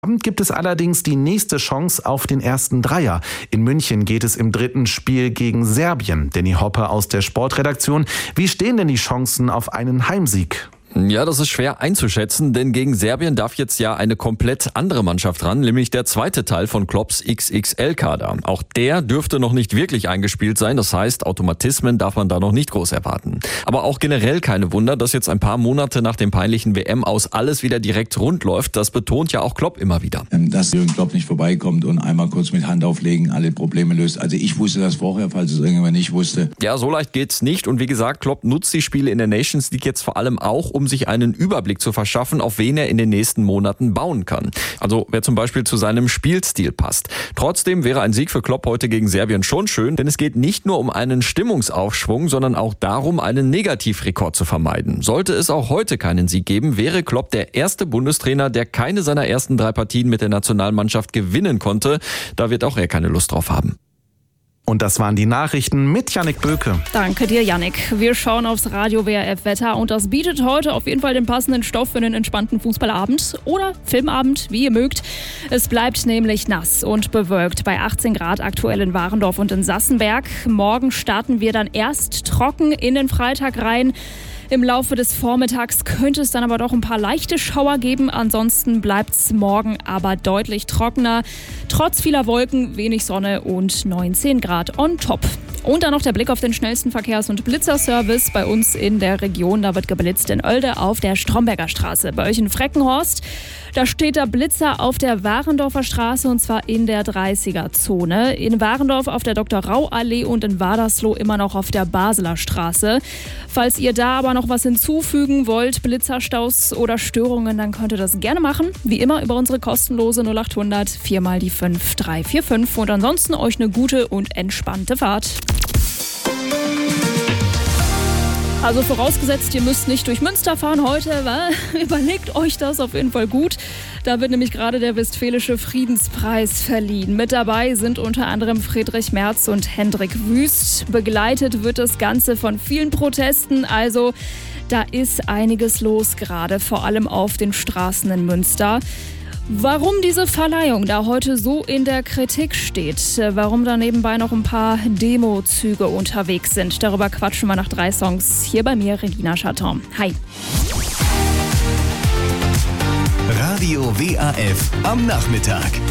Abend gibt es allerdings die nächste Chance auf den ersten Dreier. In München geht es im dritten Spiel gegen Serbien. Danny Hoppe aus der Sportredaktion. Wie stehen denn die Chancen auf einen Heimsieg? Ja, das ist schwer einzuschätzen, denn gegen Serbien darf jetzt ja eine komplett andere Mannschaft ran, nämlich der zweite Teil von Klopps XXL-Kader. Auch der dürfte noch nicht wirklich eingespielt sein, das heißt, Automatismen darf man da noch nicht groß erwarten. Aber auch generell keine Wunder, dass jetzt ein paar Monate nach dem peinlichen WM-Aus alles wieder direkt rund läuft, das betont ja auch Klopp immer wieder. Dass Jürgen Klopp nicht vorbeikommt und einmal kurz mit Hand auflegen alle Probleme löst. Also ich wusste das vorher, falls es irgendjemand nicht wusste. Ja, so leicht geht's nicht und wie gesagt, Klopp nutzt die Spiele in der Nations League jetzt vor allem auch, um sich einen Überblick zu verschaffen, auf wen er in den nächsten Monaten bauen kann. Also wer zum Beispiel zu seinem Spielstil passt. Trotzdem wäre ein Sieg für Klopp heute gegen Serbien schon schön, denn es geht nicht nur um einen Stimmungsaufschwung, sondern auch darum, einen Negativrekord zu vermeiden. Sollte es auch heute keinen Sieg geben, wäre Klopp der erste Bundestrainer, der keine seiner ersten 3 Partien mit der Nationalmannschaft gewinnen konnte. Da wird auch er keine Lust drauf haben. Und das waren die Nachrichten mit Jannik Böke. Danke dir, Jannik. Wir schauen aufs Radio WRF Wetter und das bietet heute auf jeden Fall den passenden Stoff für einen entspannten Fußballabend oder Filmabend, wie ihr mögt. Es bleibt nämlich nass und bewölkt bei 18 Grad aktuell in Warendorf und in Sassenberg. Morgen starten wir dann erst trocken in den Freitag rein. Im Laufe des Vormittags könnte es dann aber doch ein paar leichte Schauer geben. Ansonsten bleibt es morgen aber deutlich trockener. Trotz vieler Wolken, wenig Sonne und 19 Grad on top. Und dann noch der Blick auf den schnellsten Verkehrs- und Blitzerservice bei uns in der Region. Da wird geblitzt in Oelde auf der Stromberger Straße. Bei euch in Freckenhorst, da steht der Blitzer auf der Warendorfer Straße und zwar in der 30er-Zone. In Warendorf auf der Dr.-Rau-Allee und in Wadersloh immer noch auf der Basler Straße. Falls ihr da aber noch was hinzufügen wollt, Blitzerstaus oder Störungen, dann könnt ihr das gerne machen. Wie immer über unsere kostenlose 0800 4 mal die 5345. Und ansonsten euch eine gute und entspannte Fahrt. Also vorausgesetzt, ihr müsst nicht durch Münster fahren heute, überlegt euch das auf jeden Fall gut. Da wird nämlich gerade der Westfälische Friedenspreis verliehen. Mit dabei sind unter anderem Friedrich Merz und Hendrik Wüst. Begleitet wird das Ganze von vielen Protesten, also da ist einiges los gerade, vor allem auf den Straßen in Münster. Warum diese Verleihung da heute so in der Kritik steht, warum da nebenbei noch ein paar Demozüge unterwegs sind, darüber quatschen wir nach 3 Songs. Hier bei mir Regina Chaton. Hi. Radio WAF am Nachmittag.